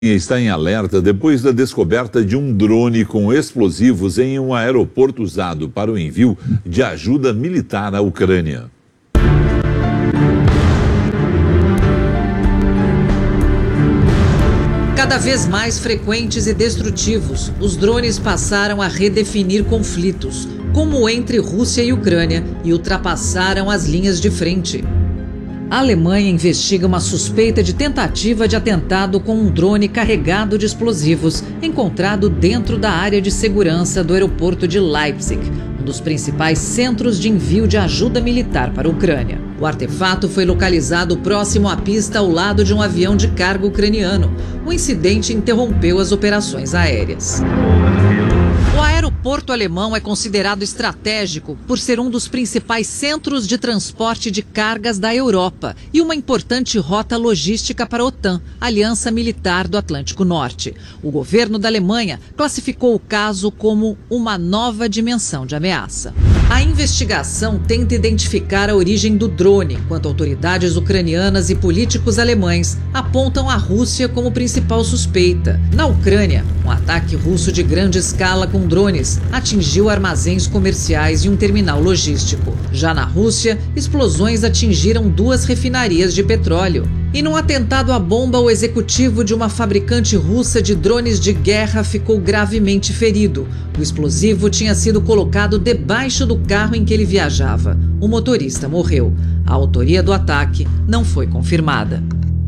Está em alerta depois da descoberta de um drone com explosivos em um aeroporto usado para o envio de ajuda militar à Ucrânia. Cada vez mais frequentes e destrutivos, os drones passaram a redefinir conflitos, como entre Rússia e Ucrânia, e ultrapassaram as linhas de frente. A Alemanha investiga uma suspeita de tentativa de atentado com um drone carregado de explosivos encontrado dentro da área de segurança do aeroporto de Leipzig, um dos principais centros de envio de ajuda militar para a Ucrânia. O artefato foi localizado próximo à pista ao lado de um avião de carga ucraniano. O incidente interrompeu as operações aéreas. O aeroporto alemão é considerado estratégico por ser um dos principais centros de transporte de cargas da Europa e uma importante rota logística para a OTAN, Aliança Militar do Atlântico Norte. O governo da Alemanha classificou o caso como uma nova dimensão de ameaça. A investigação tenta identificar a origem do drone, enquanto autoridades ucranianas e políticos alemães apontam a Rússia como principal suspeita. Na Ucrânia, um ataque russo de grande escala com drones atingiu armazéns comerciais e um terminal logístico. Já na Rússia, explosões atingiram 2 refinarias de petróleo. E num atentado à bomba, o executivo de uma fabricante russa de drones de guerra ficou gravemente ferido. O explosivo tinha sido colocado debaixo do carro em que ele viajava. O motorista morreu. A autoria do ataque não foi confirmada.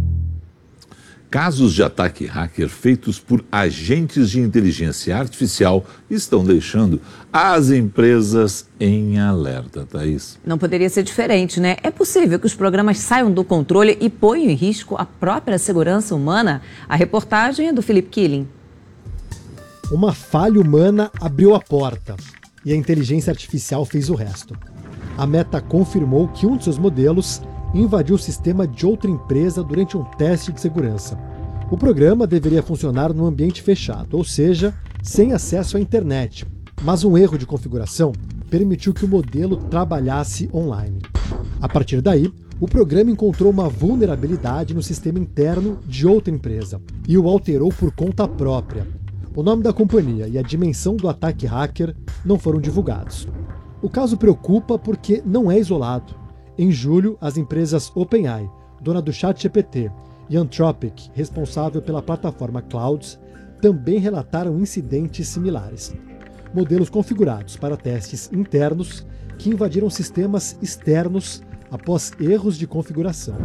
Casos de ataque hacker feitos por agentes de inteligência artificial estão deixando as empresas em alerta, Thaís. Não poderia ser diferente, né? É possível que os programas saiam do controle e ponham em risco a própria segurança humana? A reportagem é do Felipe Killing. Uma falha humana abriu a porta e a inteligência artificial fez o resto. A Meta confirmou que um de seus modelos invadiu o sistema de outra empresa durante um teste de segurança. O programa deveria funcionar num ambiente fechado, ou seja, sem acesso à internet, mas um erro de configuração permitiu que o modelo trabalhasse online. A partir daí, o programa encontrou uma vulnerabilidade no sistema interno de outra empresa e o alterou por conta própria. O nome da companhia e a dimensão do ataque hacker não foram divulgados. O caso preocupa porque não é isolado. Em julho, as empresas OpenAI, dona do ChatGPT, e Anthropic, responsável pela plataforma Clouds, também relataram incidentes similares. Modelos configurados para testes internos que invadiram sistemas externos após erros de configuração.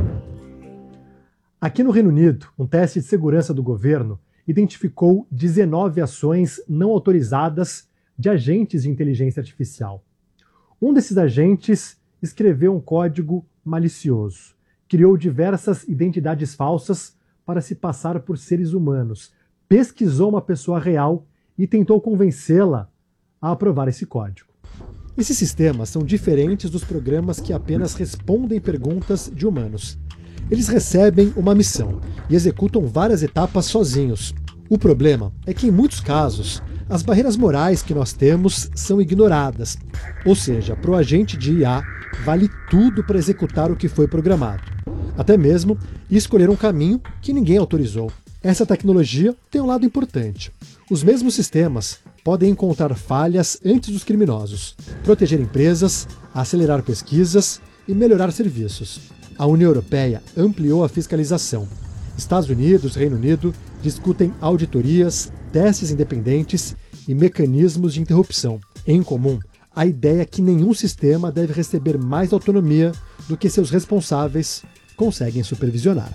Aqui no Reino Unido, um teste de segurança do governo identificou 19 ações não autorizadas de agentes de inteligência artificial. Um desses agentes escreveu um código malicioso, criou diversas identidades falsas para se passar por seres humanos, pesquisou uma pessoa real e tentou convencê-la a aprovar esse código. Esses sistemas são diferentes dos programas que apenas respondem perguntas de humanos. Eles recebem uma missão e executam várias etapas sozinhos. O problema é que, em muitos casos, as barreiras morais que nós temos são ignoradas. Ou seja, para o agente de IA, vale tudo para executar o que foi programado. Até mesmo escolher um caminho que ninguém autorizou. Essa tecnologia tem um lado importante. Os mesmos sistemas podem encontrar falhas antes dos criminosos, proteger empresas, acelerar pesquisas e melhorar serviços. A União Europeia ampliou a fiscalização. Estados Unidos e Reino Unido discutem auditorias, testes independentes e mecanismos de interrupção. Em comum, a ideia é que nenhum sistema deve receber mais autonomia do que seus responsáveis conseguem supervisionar.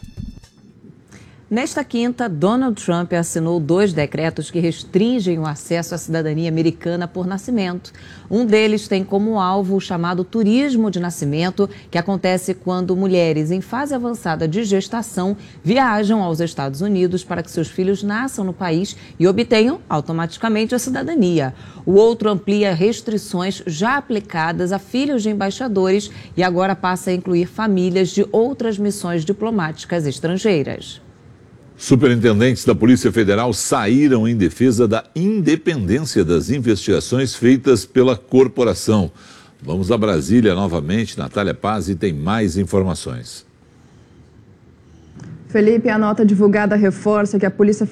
Nesta quinta, Donald Trump assinou 2 decretos que restringem o acesso à cidadania americana por nascimento. Um deles tem como alvo o chamado turismo de nascimento, que acontece quando mulheres em fase avançada de gestação viajam aos Estados Unidos para que seus filhos nasçam no país e obtenham automaticamente a cidadania. O outro amplia restrições já aplicadas a filhos de embaixadores e agora passa a incluir famílias de outras missões diplomáticas estrangeiras. Superintendentes da Polícia Federal saíram em defesa da independência das investigações feitas pela corporação. Vamos a Brasília novamente. Natália Pazzi tem mais informações. Felipe, a nota divulgada reforça que a Polícia